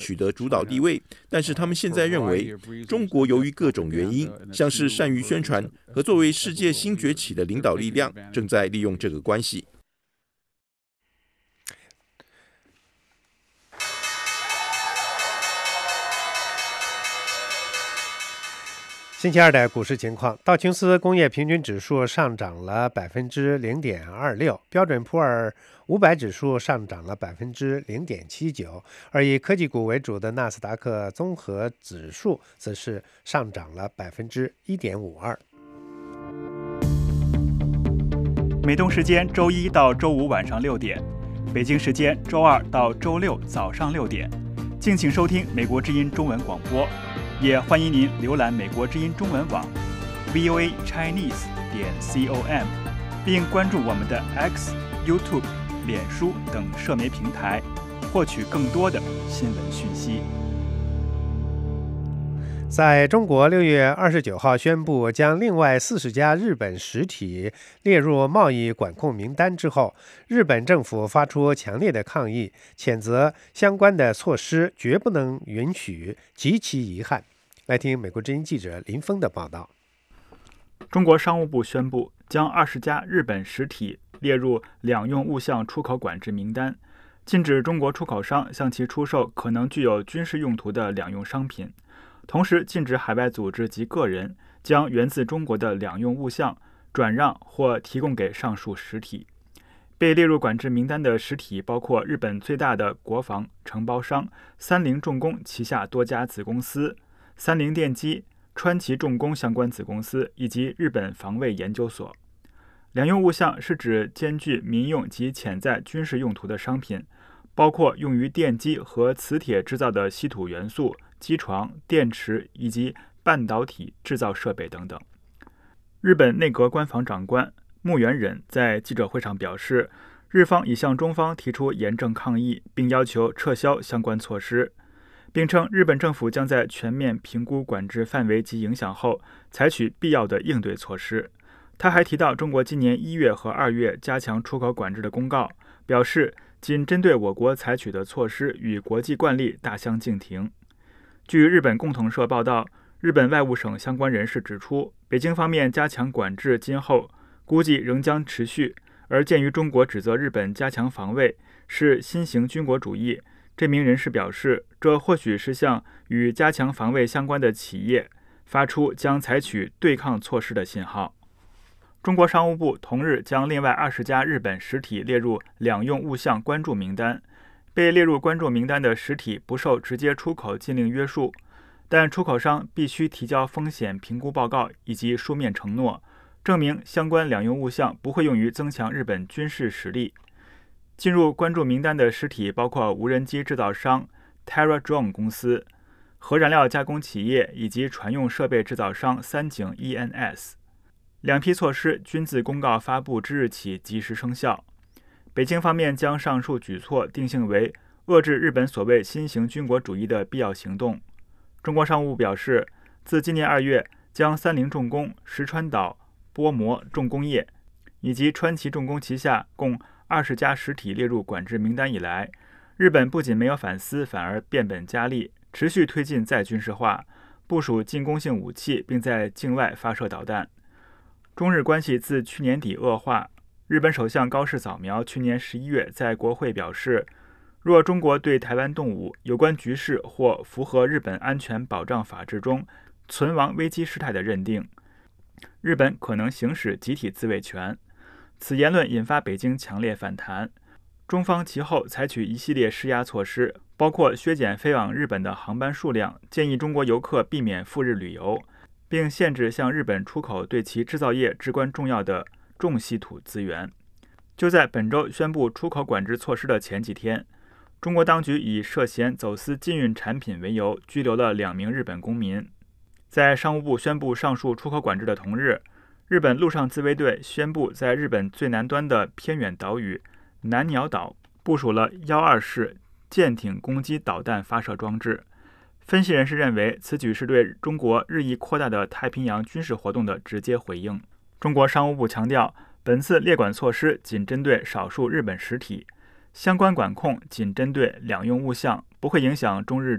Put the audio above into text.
取得主导地位，但是他们现在认为，中国由于各种原因，像是善于宣传和作为世界新崛起的领导力量，正在利用这个关系。 星期二的股市情况，道琼斯工业平均指数上涨了 0.26%， 标准普尔500指数上涨了 0.79%， 而以科技股为主的纳斯达克综合指数则是上涨了 1.52%。 美东时间周一到周五晚上6点，北京时间周二到周六早上6点，敬请收听美国之音中文广播。也欢迎您浏览美国之音中文网 voachinese.com， 并关注我们的 X、YouTube、脸书等社媒平台，获取更多的新闻讯息。 在中国6月29号宣布将另外40家日本实体列入贸易管控名单之后，日本政府发出强烈的抗议，谴责相关的措施绝不能允许，极其遗憾。来听美国之音记者林峰的报道。 中国商务部宣布将20家日本实体列入两用物项出口管制名单，禁止中国出口商向其出售可能具有军事用途的两用商品，同时禁止海外组织及个人将源自中国的两用物项转让或提供给上述实体。被列入管制名单的实体包括日本最大的国防承包商三菱重工旗下多家子公司、三菱电机、川崎重工相关子公司以及日本防卫研究所。两用物项是指兼具民用及潜在军事用途的商品，包括用于电机和磁铁制造的稀土元素、机床、电池以及半导体制造设备等等。日本内阁官房长官木原忍在记者会上表示，日方已向中方提出严正抗议，并要求撤销相关措施，并称日本政府将在全面评估管制范围及影响后，采取必要的应对措施。他还提到中国今年1月和2月加强出口管制的公告，表示仅针对我国采取的措施与国际惯例大相径庭。据日本共同社报道，日本外务省相关人士指出，北京方面加强管制今后估计仍将持续，而鉴于中国指责日本加强防卫是新型军国主义，这名人士表示，这或许是向与加强防卫相关的企业发出将采取对抗措施的信号。中国商务部同日将另外20家日本实体列入两用物项关注名单。被列入关注名单的实体不受直接出口禁令约束，但出口商必须提交风险评估报告以及书面承诺，证明相关两用物项不会用于增强日本军事实力。进入关注名单的实体包括无人机制造商 TerraDrone 公司、核燃料加工企业以及船用设备制造商三井 ENS。 两批措施均自公告发布之日起即时生效。北京方面将上述举措定性为遏制日本所谓新型军国主义的必要行动。中国商务部表示，自今年2月将三菱重工、石川岛波摩重工业以及川崎重工旗下共20家实体列入管制名单以来，日本不仅没有反思，反而变本加厉，持续推进再军事化，部署进攻性武器，并在境外发射导弹。中日关系自去年底恶化。日本首相高市早苗去年11月在国会表示，若中国对台湾动武，有关局势或符合日本安全保障法制中存亡危机事态的认定，日本可能行使集体自卫权。此言论引发北京强烈反弹，中方其后采取一系列施压措施，包括削减飞往日本的航班数量，建议中国游客避免赴日旅游，并限制向日本出口对其制造业至关重要的重稀土资源。就在本周宣布出口管制措施的前几天，中国当局以涉嫌走私禁运产品为由，拘留了2名日本公民。在商务部宣布上述出口管制的同日，日本陆上自卫队宣布在日本最南端的偏远岛屿南鸟岛部署了12式舰艇攻击导弹发射装置。分析人士认为，此举是对中国日益扩大的太平洋军事活动的直接回应。中国商务部强调，本次列管措施仅针对少数日本实体，相关管控仅针对两用物项，不会影响中日